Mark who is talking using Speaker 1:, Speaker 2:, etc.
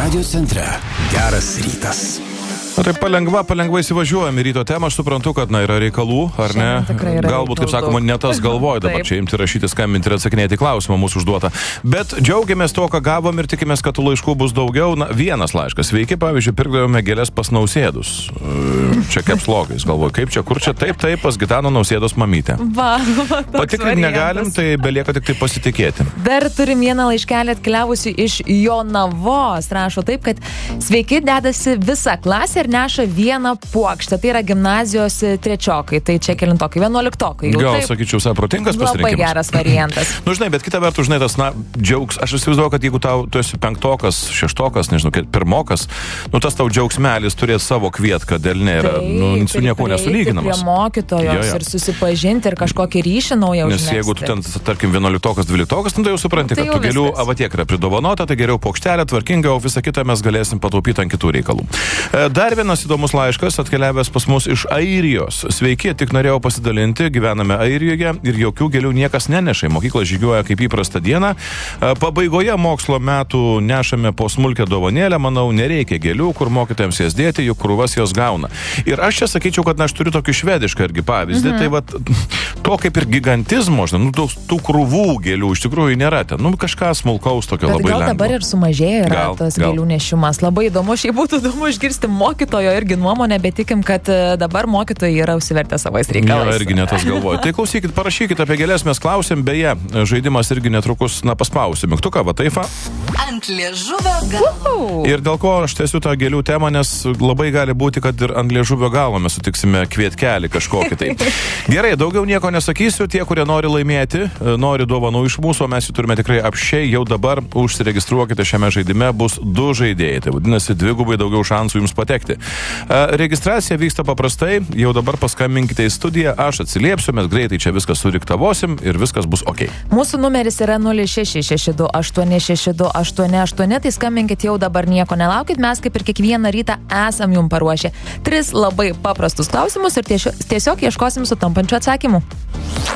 Speaker 1: Radio centre geras rytas.
Speaker 2: Tai palengva įsivažiuojam į ryto temą, aš suprantu, kad yra reikalų, ar ne? Galbūt, kaip sakoma, ne tas galvoju dabar čia imti, rašyti, skambinti ir atsakinėti klausimą mūsų užduotą. Bet džiaugiamės to, ką gavom ir tikimės, kad tų laiškų bus daugiau. Vienas laiškas. Sveiki, pavyzdžiui, pirkdavome gėlės pas Nausėdus. Čia kepslogais, galvoju, kaip čia, kur čia, taip, pas Gitano Nausėdos mamytę. Patikrinti negalim, tai belieka tik tai pasitikėti.
Speaker 3: Dar turim vieną laiškelį atkeliavusi iš Jonavos. Rašo taip, kad sveiki, dedasi visa klasė ir neša vieną puokštę. Tai yra gimnazijos trečiokai, tai čia kelintokai, 11-okai.
Speaker 2: Gal, sakyčiau, protingas pasirinkimas.
Speaker 3: Labai geras variantas.
Speaker 2: Žinai, bet kita vertus, tas, džiaugs. Aš įsivaizduoju, kad jeigu tu esi penktokas, šeštokas, nežinau, pirmokas, tas tau džiaugsmelis turėti savo kvietką delne yra, su nieko nesulyginamas.
Speaker 3: Prie mokytojos ir susipažinti ir kažkokį ryšį naują užmegzti. Nes
Speaker 2: jeigu tu ten, tarkim, 11-okas, 12-okas, tai jau supranti, kad tų gėlių avatiek yra pridovanota, tai geriau paukštelė, tvarkinga, o visą kitą mes galėsim pataupyti ant kitų reikalų. Dar vienas įdomus laiškas atkeliavęs pas mus iš Airijos. Sveiki, tik norėjau pasidalinti, gyvename Airijoje ir jokių gėlių niekas neneša. Mokykla žygiuoja kaip įprasta diena. Pabaigoje mokslo metų nešame po smulkę dovanėlę, manau, nereikia gėlių, kur mokytojams jas dėti, juk krūvas jos gauna. Ir aš čia sakyčiau, kad aš turiu tokį švedišką irgi pavyzdį, tai vat, to kaip ir gigantizmo, tų krūvų gėlių iš tikrųjų nėra ten. Kažką smulkaus tokio labai lengvo.
Speaker 3: Gal dabar ir sumažėjo yra tas gėlių nešimas. Labai įdomu, šiaip būtų įdomu išgirsti mokytojo irgi nuomonę, bet tikim, kad dabar mokytojai yra užsivertę savais reikalais.
Speaker 2: Jo, irgi netas galvoju. Tai klausykit, parašykit apie gėlės, mes klausėm, beje, žaidimas irgi netrukus, paspausim mygtuką, va taip.
Speaker 4: Ant liežuvio galo.
Speaker 2: Ir dėl ko aš tęsiu tą gėlių temą, nes labai gali būti, kad ir ant liežuvio galo mes sutiksime kvietkelį kažkokį tai. Gerai, daugiau nieko nesakysiu, tie, kurie nori laimėti, nori dovanų iš mūsų, o mes jų turime tikrai apsčiai, jau dabar užsiregistruokite šiame žaidime, bus 2 žaidėjai, tai vadinasi 2 daugiau šansų jums patekti. Registracija vyksta paprastai, jau dabar paskambinkite į studiją, aš atsiliepsiu, mes greitai čia viską suriktavosim ir viskas bus ok.
Speaker 3: Mūsų numeris yra 0662862888, tai skambinkit jau dabar, nieko nelaukit, mes kaip ir kiekvieną rytą esam jums paruošę 3 labai paprastus klausimus ir tiesiog ieškosim sutampančių atsakymų.